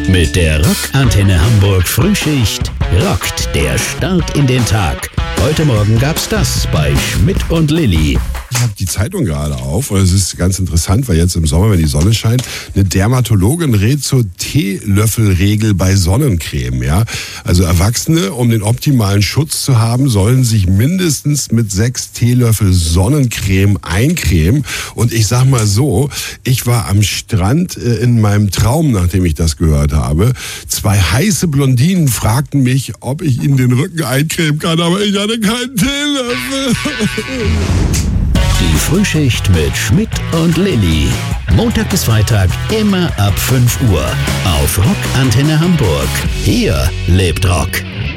Mit der Rock Antenne Hamburg Frühschicht rockt der Start in den Tag. Heute Morgen gab's das bei Schmidt und Lilly. Ich habe die Zeitung gerade auf und es ist ganz interessant, weil jetzt im Sommer, wenn die Sonne scheint, eine Dermatologin rät zur Teelöffelregel bei Sonnencreme. Ja? Also Erwachsene, um den optimalen Schutz zu haben, sollen sich mindestens mit 6 Teelöffel Sonnencreme eincremen. Und ich sag mal so, ich war am Strand in meinem Traum, nachdem ich das gehört habe. 2 heiße Blondinen fragten mich, ob ich ihnen den Rücken eincremen kann, aber ich hatte keinen Teelöffel. Die Frühschicht mit Schmidt und Lilly. Montag bis Freitag immer ab 5 Uhr. Auf Rock Antenne Hamburg. Hier lebt Rock.